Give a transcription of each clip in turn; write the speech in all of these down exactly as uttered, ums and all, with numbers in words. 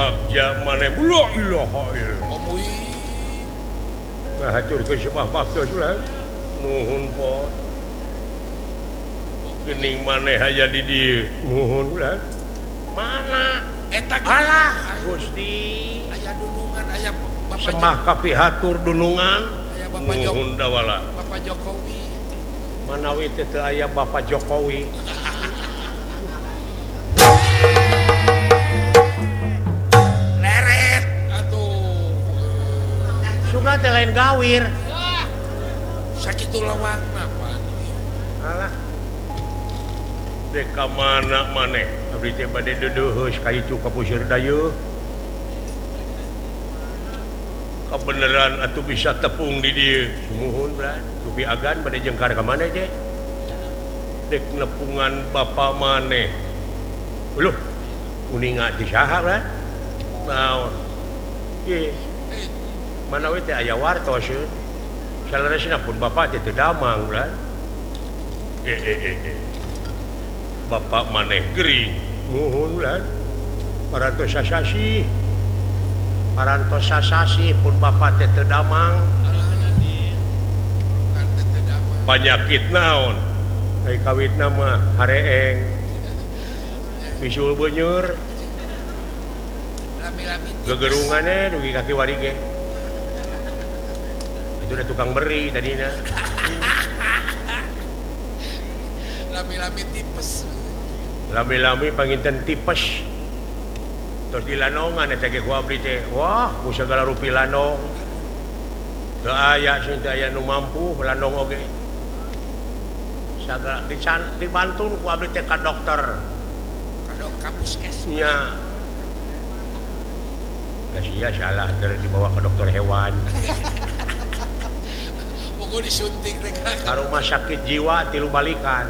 bagja maneh la ilaha illallah. Hancur ke sembah bakda sulah. Nuhun po. Gening maneh aya di dieu. Nuhun ulah. Mana? Eta alah Gusti. Aya dunungan aya Bapak Sembah kapihatur dunungan. Aya Bapak Nuhun dawala. Bapak Jokowi. Manawi teu aya Bapak Jokowi. Leret atuh. Suga teh lain gawir. Sakitu lawangna Pak. Alah. Dek ka mana maneh? Abdi teh bade deudeus ka itu ka puseur dayeuh. Kebeneran atuh bisa tepung di dieu. Sumuhun Bran. Dupi agan bade jengkar ka maneh teh? Dek nepungan bapa maneh.Uluh. Kuninga di saha Bran? Naon? Ieu. Mana we teh aya wartos seuh. Salaresna pun bapa teh teu damang Bran. Eh eh eh eh. Bapak maneh gering. Nuhun Bran. Parantos sasasi. Parantos sasasi pun bapak teh teu damang. Panyakit naon? Ai kawitna mah hareeng. Bisul beuneur. Gegerungannya dugi kaki warige. Itu udah tukang beri tadinya. Lami-lami tipes. Lami-lami panginten tipes. Terus di lanongan eta ge ku abdi teh. Wah, ku sagala rupi lanong. Teu aya sing teu aya nu mampu lanong oge. Sagala dican dibantun ku abdi teh ka dokter. Ka dokter puskes. Nya. Sia salah terus dibawa ke dokter hewan. Pokok disuntik rek Ka rumah sakit jiwa tilu balikan.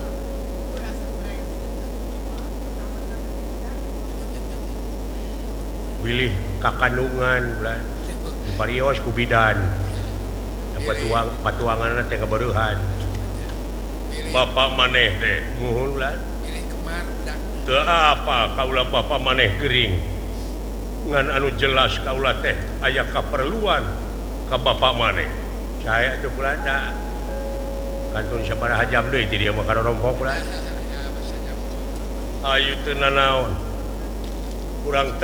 Pilih kakandungan bulan diparios ku bidan. Patuang patuanganna teh kabereuhan. Bapak maneh teh nuhun bulan. Pilih kemardak. Teu apa kaula bapak maneh gering. Ngan anu jelas kaula teh aya kaperluan ka bapak maneh. Saya teh bulan da kantun sabaraha jam deui ti dieu mah karorompok bulan. Ayu teu nanaon. Kurang